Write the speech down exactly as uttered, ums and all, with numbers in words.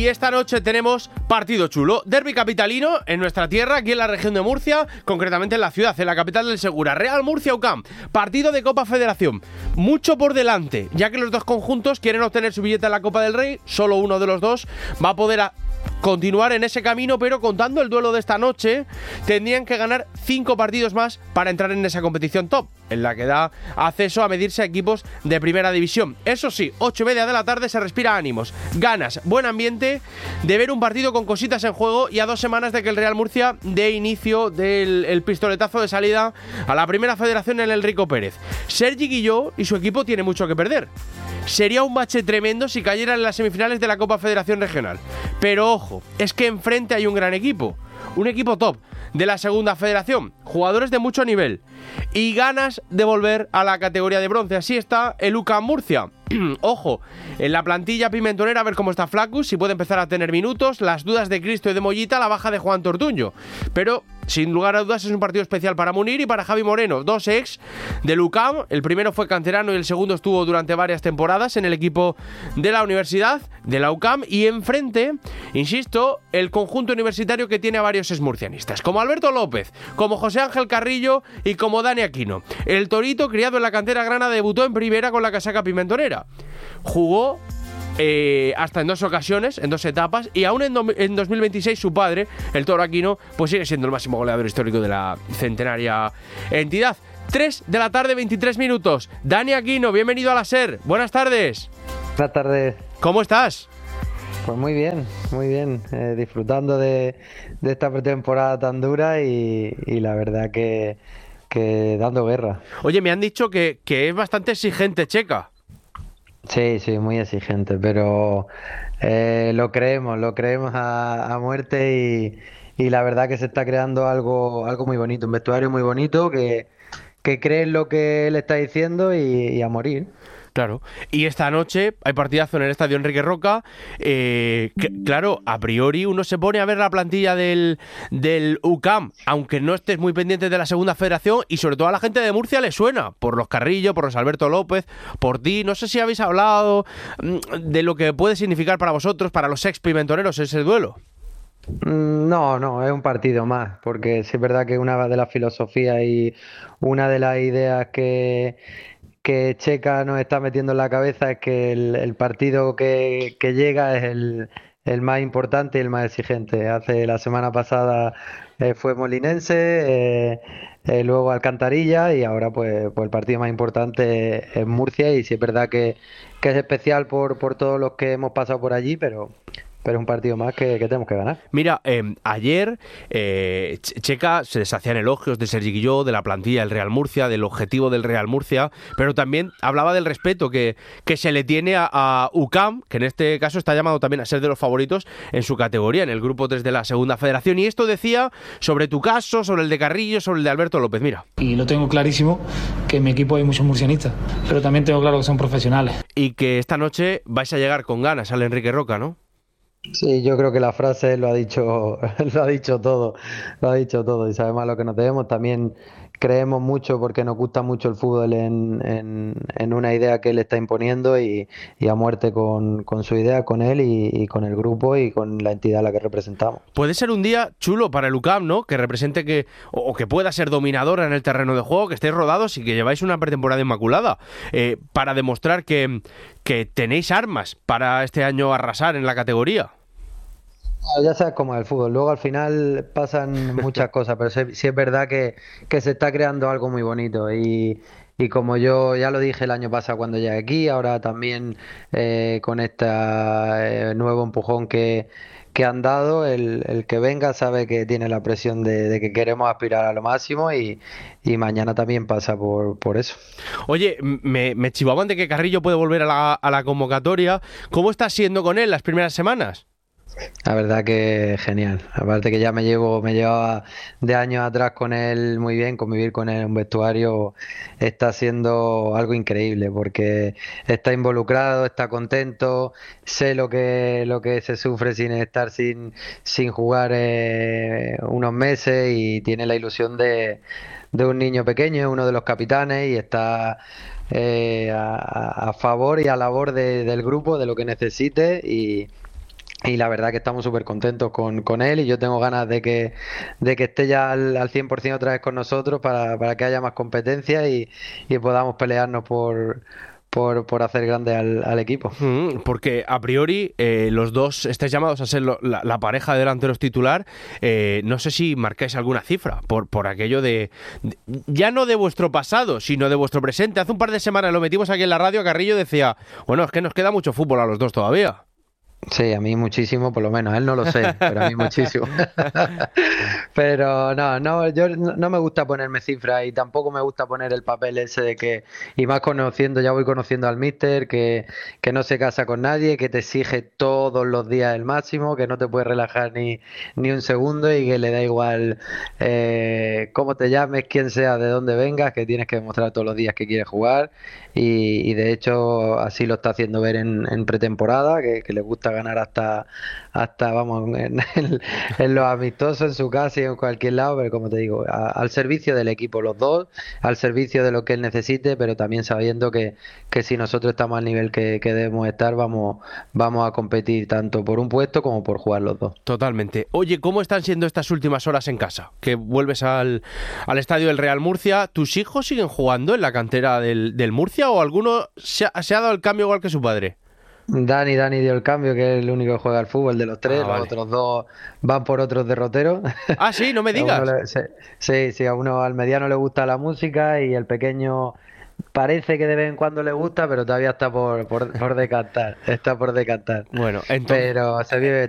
Y esta noche tenemos partido chulo, derbi capitalino en nuestra tierra, aquí en la región de Murcia, concretamente en la ciudad, en la capital del Segura, Real Murcia U C A M, partido de Copa Federación, mucho por delante, ya que los dos conjuntos quieren obtener su billete a la Copa del Rey, solo uno de los dos va a poder a continuar en ese camino, pero contando el duelo de esta noche, tendrían que ganar cinco partidos más para entrar en esa competición top, en la que da acceso a medirse a equipos de primera división. Eso sí, ocho y media de la tarde se respira ánimos, ganas, buen ambiente de ver un partido con cositas en juego y a dos semanas de que el Real Murcia dé inicio del el pistoletazo de salida a la primera federación en el Rico Pérez. Sergi Guilló y su equipo tiene mucho que perder. Sería un bache tremendo si cayeran en las semifinales de la Copa Federación Regional. Pero ojo, es que enfrente hay un gran equipo, un equipo top de la segunda federación, jugadores de mucho nivel y ganas de volver a la categoría de bronce. Así está el U C A M Murcia. Ojo, en la plantilla pimentonera a ver cómo está Flacus, si puede empezar a tener minutos, las dudas de Cristo y de Mollita, la baja de Juan Tortuño. Pero sin lugar a dudas es un partido especial para Munir y para Javi Moreno, dos ex del U C A M. El primero fue canterano y el segundo estuvo durante varias temporadas en el equipo de la universidad, de la U C A M. Y enfrente, insisto, el conjunto universitario que tiene a varios exmurcianistas, como Alberto López, como José Ángel Carrillo y como Dani Aquino. El torito, criado en la cantera grana, debutó en primera con la casaca pimentonera. Jugó eh, hasta en dos ocasiones, en dos etapas, y aún en, do, en dos mil veintiséis su padre, el Toro Aquino, pues sigue siendo el máximo goleador histórico de la centenaria entidad. tres de la tarde, veintitrés minutos. Dani Aquino, bienvenido a la SER. Buenas tardes. Buenas tardes. ¿Cómo estás? Pues muy bien, muy bien. Eh, disfrutando de, de esta pretemporada tan dura y, y la verdad que, que dando guerra. Oye, me han dicho que, que es bastante exigente Checa. Sí, sí, muy exigente, pero eh, lo creemos, lo creemos a, a muerte y, y la verdad que se está creando algo, algo muy bonito, un vestuario muy bonito que, que cree en lo que él está diciendo y, y a morir. Claro, y esta noche hay partidazo en el estadio Enrique Roca. Eh, que, claro, a priori uno se pone a ver la plantilla del, del U C A M, aunque no estés muy pendiente de la segunda federación, y sobre todo a la gente de Murcia le suena, por los Carrillo, por los Alberto López, por ti. No sé si habéis hablado de lo que puede significar para vosotros, para los ex pimentoneros, ese duelo. No, no, es un partido más, porque sí es verdad que una de las filosofías y una de las ideas que... que Checa nos está metiendo en la cabeza es que el, el partido que, que llega es el, el más importante y el más exigente. Hace la semana pasada eh, fue Molinense, eh, eh, luego Alcantarilla y ahora pues, pues el partido más importante es Murcia y sí es verdad que, que es especial por, por todos los que hemos pasado por allí, pero... pero es un partido más que, que tenemos que ganar. Mira, eh, ayer eh, Checa se deshacían elogios de Sergi Guilló, de la plantilla del Real Murcia, del objetivo del Real Murcia, pero también hablaba del respeto que, que se le tiene a, a U C A M, que en este caso está llamado también a ser de los favoritos en su categoría, en el grupo tres de la segunda federación. Y esto decía sobre tu caso, sobre el de Carrillo, sobre el de Alberto López. Mira. Y lo tengo clarísimo, que en mi equipo hay muchos murcianistas, pero también tengo claro que son profesionales. Y que esta noche vais a llegar con ganas al Enrique Roca, ¿no? Sí, yo creo que la frase lo ha dicho, lo ha dicho todo, lo ha dicho todo y sabemos a lo que nos debemos. También creemos mucho porque nos gusta mucho el fútbol en, en, en una idea que él está imponiendo y, y a muerte con, con su idea, con él y, y con el grupo y con la entidad a la que representamos. Puede ser un día chulo para el U C A M, ¿no? Que represente que, o, o que pueda ser dominadora en el terreno de juego, que estéis rodados y que lleváis una pretemporada inmaculada, eh, para demostrar que, que tenéis armas para este año arrasar en la categoría. Ya sabes cómo es el fútbol, luego al final pasan muchas cosas, pero sí, sí es verdad que, que se está creando algo muy bonito y, y como yo ya lo dije el año pasado cuando llegué aquí, ahora también eh, con este eh, nuevo empujón que, que han dado, el, el que venga sabe que tiene la presión de, de que queremos aspirar a lo máximo y, y mañana también pasa por, por eso. Oye, me, me chivaban de que Carrillo puede volver a la, a la convocatoria. ¿Cómo está siendo con él las primeras semanas? La verdad que genial, aparte que ya me llevo, me llevaba de años atrás con él muy bien, convivir con él en un vestuario está siendo algo increíble porque está involucrado, está contento, sé lo que, lo que se sufre sin estar sin, sin jugar eh, unos meses y tiene la ilusión de, de un niño pequeño, es uno de los capitanes y está eh, a, a favor y a labor de, del grupo, de lo que necesite y Y la verdad que estamos súper contentos con, con él y yo tengo ganas de que, de que esté ya al, al cien por ciento otra vez con nosotros para, para que haya más competencia y, y podamos pelearnos por, por, por hacer grande al, al equipo. Mm, porque a priori eh, los dos estáis llamados a ser lo- la, la pareja de delanteros titular. Eh, no sé si marcáis alguna cifra por, por aquello de, de- ya no de vuestro pasado, sino de vuestro presente. Hace un par de semanas lo metimos aquí en la radio, Carrillo decía, bueno, es que nos queda mucho fútbol a los dos todavía. Sí, a mí muchísimo, por lo menos. A él no lo sé, pero a mí muchísimo. Pero no, no, yo no no me gusta ponerme cifras y tampoco me gusta poner el papel ese de que, y más conociendo, ya voy conociendo al míster, que, que no se casa con nadie, que te exige todos los días el máximo, que no te puedes relajar ni, ni un segundo y que le da igual eh, cómo te llames, quién sea, de dónde vengas, que tienes que demostrar todos los días que quieres jugar y, y de hecho así lo está haciendo ver en, en pretemporada, que, que le gusta ganar hasta, hasta vamos, en, en- en los amistosos, en su casa y en cualquier lado, pero como te digo, a- al servicio del equipo los dos, al servicio de lo que él necesite, pero también sabiendo que, que si nosotros estamos al nivel que, que debemos estar, vamos, vamos a competir tanto por un puesto como por jugar los dos. Totalmente. Oye, ¿cómo están siendo estas últimas horas en casa? Que vuelves al, al estadio del Real Murcia. ¿Tus hijos siguen jugando en la cantera del, del Murcia o alguno se ha, se ha dado el cambio igual que su padre? Dani, Dani dio el cambio, que es el único que juega al fútbol de los tres, Ah, los vale. otros dos van por otros derroteros. Ah, sí, no me A uno digas. le- sí, sí, sí, a uno al mediano le gusta la música y el pequeño parece que de vez en cuando le gusta, pero todavía está por, por, por decantar, está por decantar. Bueno, entonces... Pero se vive,